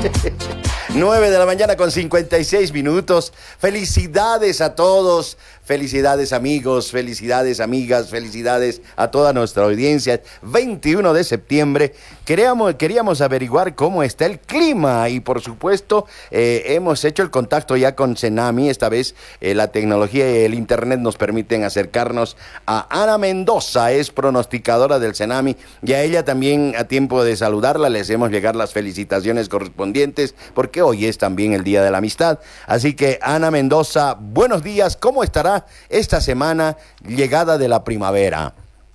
9 de la mañana con 56 minutos. Felicidades a todos. Felicidades amigos, felicidades amigas, felicidades a toda nuestra audiencia. 21 de septiembre, queríamos averiguar cómo está el clima y por supuesto hemos hecho el contacto ya con Cenami. Esta vez la tecnología y el internet nos permiten acercarnos a Ana Mendoza, es pronosticadora del Cenami, y a ella también, a tiempo de saludarla, le hacemos llegar las felicitaciones correspondientes porque hoy es también el Día de la Amistad. Así que Ana Mendoza, buenos días, ¿cómo estará esta semana, llegada de la primavera?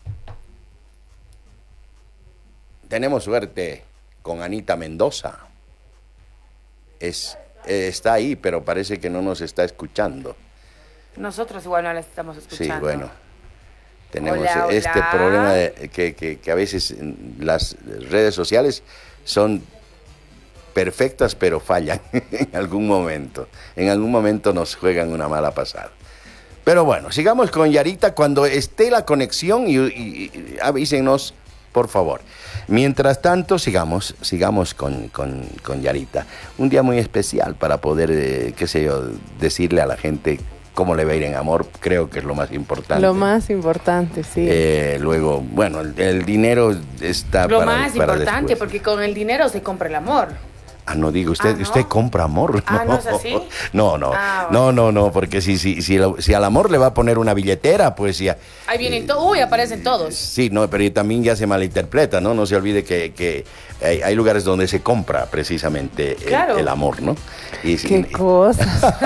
Tenemos suerte con Anita Mendoza. Está ahí, pero parece que no nos está escuchando. Nosotros igual no la estamos escuchando. Sí, bueno. Tenemos hola. este problema de que a veces las redes sociales son perfectas, pero fallan en algún momento. En algún momento nos juegan una mala pasada. Pero bueno, sigamos con Yarita cuando esté la conexión y avísenos, por favor. Mientras tanto, sigamos con Yarita. Un día muy especial para poder, decirle a la gente cómo le va a ir en amor. Creo que es lo más importante. Lo más importante, sí. Luego, bueno, el dinero está lo más para importante, después. Porque con el dinero se compra el amor. No digo, usted compra amor. ¿no es así? No, Bueno. no, porque si al amor le va a poner una billetera, pues ya. Ahí vienen todos, aparecen todos. Sí, no, pero también ya se malinterpreta, ¿no? No se olvide que hay lugares donde se compra precisamente el amor, ¿no? Qué cosas.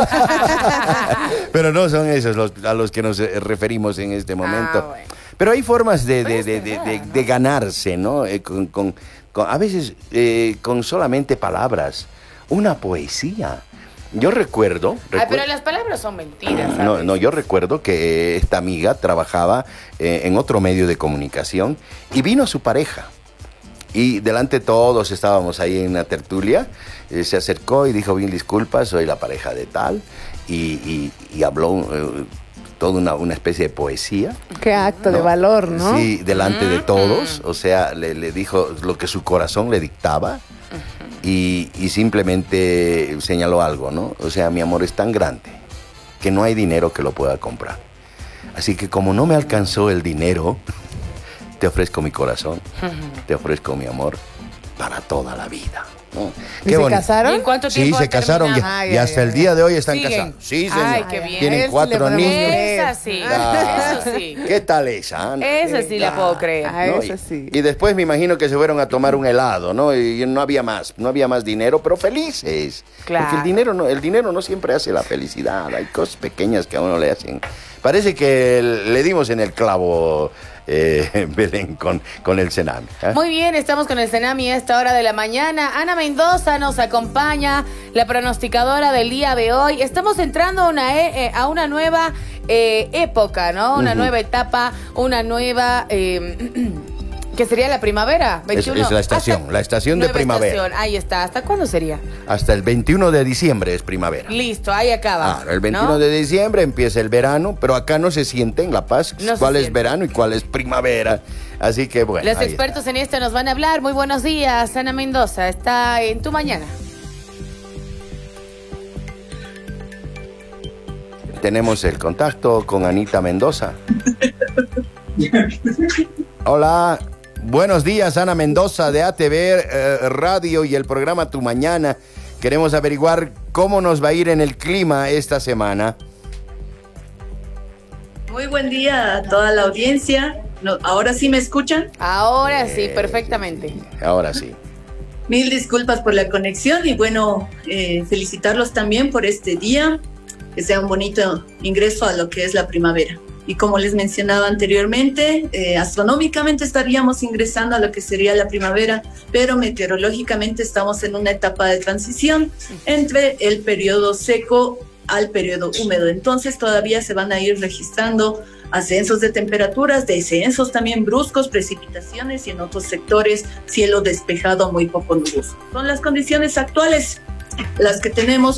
Pero no son esos a los que nos referimos en este momento. Bueno. Pero hay formas de ganarse, ¿no? A veces con solamente palabras, una poesía. Yo recuerdo... pero las palabras son mentiras, ¿sabes? No, yo recuerdo que esta amiga trabajaba en otro medio de comunicación y vino su pareja. Y delante de todos estábamos ahí en una tertulia, se acercó y dijo, bien, disculpa, soy la pareja de tal, y habló toda una especie de poesía. Qué acto de valor, ¿no? Sí, delante de todos, o sea, le dijo lo que su corazón le dictaba y simplemente señaló algo, ¿no? O sea, mi amor es tan grande que no hay dinero que lo pueda comprar. Así que como no me alcanzó el dinero, te ofrezco mi corazón, te ofrezco mi amor para toda la vida. ¿Y se casaron? ¿Y en cuánto tiempo? Sí, se casaron y hasta el día de hoy están casados. Sí, señor. Ay, qué bien. Tienen 4 niños. Esa sí, eso sí. ¿Qué tal esa, Ana? Esa sí la puedo creer. ¿No? Eso sí. Y después me imagino que se fueron a tomar un helado, ¿no? Y no había más dinero, pero felices. Claro. Porque el dinero no siempre hace la felicidad. Hay cosas pequeñas que a uno le hacen. Parece que le dimos en el clavo, Belén, con el Cenami. Muy bien, estamos con el Cenami a esta hora de la mañana. Ana Mendoza nos acompaña, la pronosticadora del día de hoy. Estamos entrando a una nueva época, ¿no? Una nueva etapa, una nueva... ¿qué sería la primavera? 21. Es la estación de primavera. Estación. Ahí está. ¿Hasta cuándo sería? Hasta el 21 de diciembre es primavera. Listo, ahí acaba. Claro, el 21 de diciembre empieza el verano, pero acá no se siente en La Paz cuál es verano y cuál es primavera. Así que bueno. Los expertos en esto nos van a hablar. Muy buenos días, Ana Mendoza. Está en tu mañana. Tenemos el contacto con Anita Mendoza. Hola. Buenos días, Ana Mendoza de ATV Radio y el programa Tu Mañana. Queremos averiguar cómo nos va a ir en el clima esta semana. Muy buen día a toda la audiencia. ¿Ahora sí me escuchan? Ahora sí, perfectamente. Sí, ahora sí. Mil disculpas por la conexión y bueno, felicitarlos también por este día. Que sea un bonito ingreso a lo que es la primavera. Y como les mencionaba anteriormente, astronómicamente estaríamos ingresando a lo que sería la primavera, pero meteorológicamente estamos en una etapa de transición entre el periodo seco al periodo húmedo. Entonces todavía se van a ir registrando ascensos de temperaturas, descensos también bruscos, precipitaciones y en otros sectores cielo despejado muy poco nuboso. Son las condiciones actuales las que tenemos